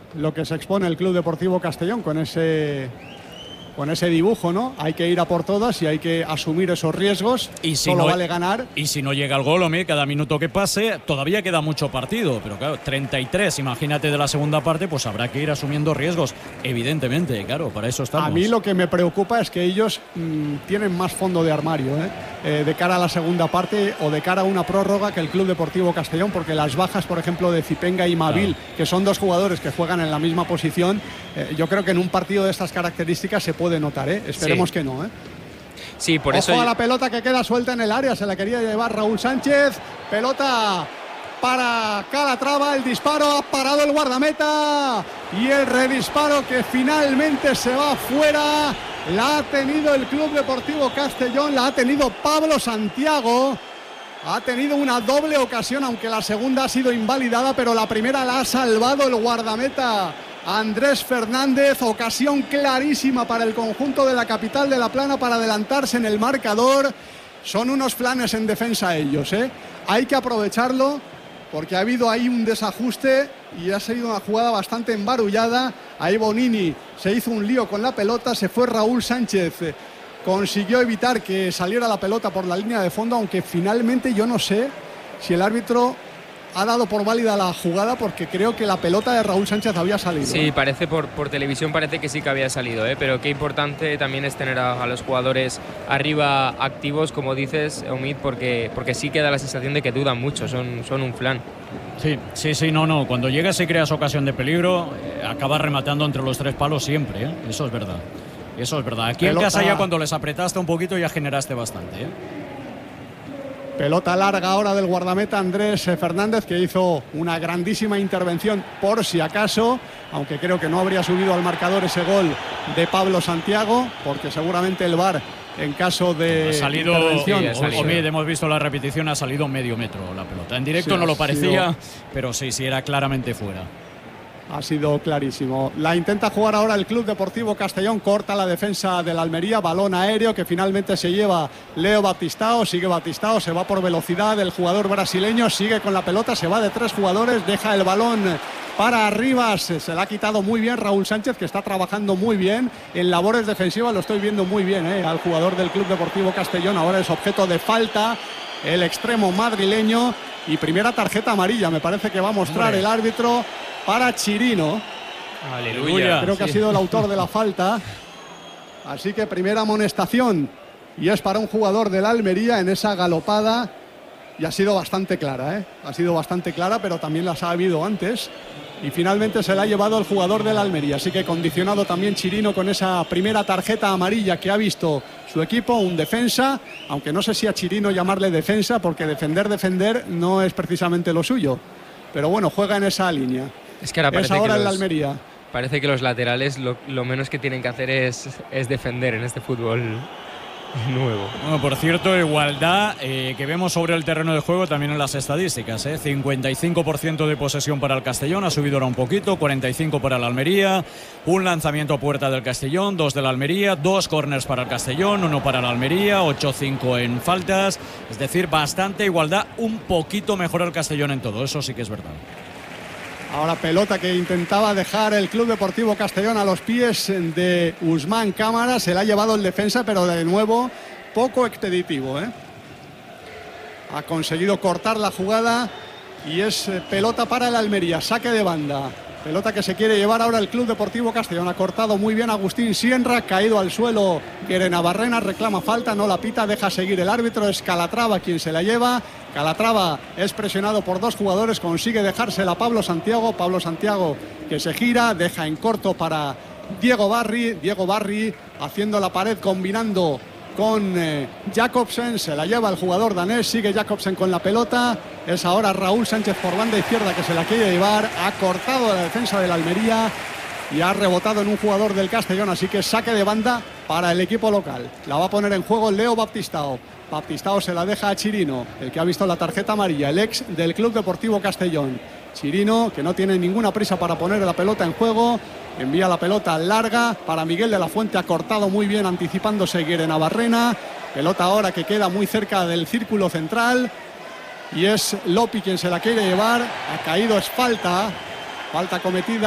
lo que se expone el Club Deportivo Castellón con ese dibujo, ¿no? Hay que ir a por todas y hay que asumir esos riesgos. Y si solo no, vale ganar. Y si no llega el gol, hombre, cada minuto que pase, todavía queda mucho partido. Pero claro, 33, imagínate de la segunda parte, pues habrá que ir asumiendo riesgos. Evidentemente, claro, para eso estamos. A mí lo que me preocupa es que ellos tienen más fondo de armario, de cara a la segunda parte o de cara a una prórroga que el Club Deportivo Castellón, porque las bajas, por ejemplo, de Zipenga y Mavil, claro, que son dos jugadores que juegan en la misma posición, yo creo que en un partido de estas características se puede notar, Esperemos que no, Sí, por Ojo eso. A la pelota que queda suelta en el área, se la quería llevar Raúl Sánchez. Pelota para Calatrava, el disparo, ha parado el guardameta y el redisparo que finalmente se va fuera. La ha tenido el Club Deportivo Castellón, la ha tenido Pablo Santiago. Ha tenido una doble ocasión, aunque la segunda ha sido invalidada, pero la primera la ha salvado el guardameta Andrés Fernández. Ocasión clarísima para el conjunto de la capital de La Plana para adelantarse en el marcador. Son unos flanes en defensa ellos, Hay que aprovecharlo porque ha habido ahí un desajuste y ha sido una jugada bastante embarullada. Ahí Bonini se hizo un lío con la pelota, se fue Raúl Sánchez, consiguió evitar que saliera la pelota por la línea de fondo, aunque finalmente yo no sé si el árbitro ha dado por válida la jugada, porque creo que la pelota de Raúl Sánchez había salido. Sí, parece por televisión parece que sí que había salido, pero qué importante también es tener a los jugadores arriba activos, como dices, Omid, porque sí que da la sensación de que dudan mucho, son un flan. Sí, no. Cuando llegas y creas ocasión de peligro, acabas rematando entre los tres palos siempre, Eso es verdad. Aquí pelota en casa ya cuando les apretaste un poquito ya generaste bastante, Pelota larga ahora del guardameta Andrés Fernández, que hizo una grandísima intervención por si acaso, aunque creo que no habría subido al marcador ese gol de Pablo Santiago, porque seguramente el VAR, en caso de intervención... Hemos visto la repetición, ha salido medio metro la pelota. En directo no lo parecía, pero sí, era claramente fuera. Ha sido clarísimo. La intenta jugar ahora el Club Deportivo Castellón, corta la defensa del Almería, balón aéreo que finalmente se lleva Leo Baptistao, sigue Baptistao, se va por velocidad, el jugador brasileño sigue con la pelota, se va de tres jugadores, deja el balón para Arribas, se la ha quitado muy bien Raúl Sánchez, que está trabajando muy bien en labores defensivas, lo estoy viendo muy bien, al jugador del Club Deportivo Castellón, ahora es objeto de falta el extremo madrileño y primera tarjeta amarilla, me parece que va a mostrar el árbitro para Chirino. Aleluya. Creo que ha sido el autor de la falta. Así que primera amonestación. Y es para un jugador del Almería en esa galopada. Y ha sido bastante clara, Ha sido bastante clara, pero también las ha habido antes. Y finalmente se la ha llevado el jugador del Almería. Así que condicionado también Chirino con esa primera tarjeta amarilla que ha visto su equipo, un defensa. Aunque no sé si a Chirino llamarle defensa, porque defender no es precisamente lo suyo. Pero bueno, juega en esa línea. Es que ahora ahora en la Almería. Parece que los laterales lo menos que tienen que hacer es defender en este fútbol nuevo. Bueno, por cierto, igualdad que vemos sobre el terreno de juego también en las estadísticas, 55% de posesión para el Castellón, ha subido ahora un poquito, 45% para el Almería, un lanzamiento a puerta del Castellón, 2 del Almería, 2 córners para el Castellón, 1 para el Almería, 8-5 en faltas, es decir, bastante igualdad, un poquito mejor el Castellón en todo, eso sí que es verdad. Ahora pelota que intentaba dejar el Club Deportivo Castellón a los pies de Usman Cámara. Se la ha llevado el defensa, pero de nuevo poco expeditivo, Ha conseguido cortar la jugada y es pelota para el Almería. Saque de banda. Pelota que se quiere llevar ahora el Club Deportivo Castellón. Ha cortado muy bien Agustín Sienra. Caído al suelo Guerenabarrena. Reclama falta, no la pita. Deja seguir el árbitro. Es Calatrava quien se la lleva. Calatrava es presionado por 2 jugadores. Consigue dejársela a Pablo Santiago. Pablo Santiago que se gira. Deja en corto para Diego Barry. Diego Barry haciendo la pared, combinando con Jacobsen, se la lleva el jugador danés, sigue Jacobsen con la pelota, es ahora Raúl Sánchez por banda izquierda que se la quiere llevar, ha cortado la defensa del Almería y ha rebotado en un jugador del Castellón, así que saque de banda para el equipo local. La va a poner en juego Leo Baptistao. Baptistao se la deja a Chirino, el que ha visto la tarjeta amarilla, el ex del Club Deportivo Castellón. Chirino, que no tiene ninguna prisa para poner la pelota en juego, envía la pelota larga para Miguel de la Fuente, ha cortado muy bien anticipándose Guerenabarrena. Pelota ahora que queda muy cerca del círculo central y es Lopi quien se la quiere llevar. Ha caído, es falta cometida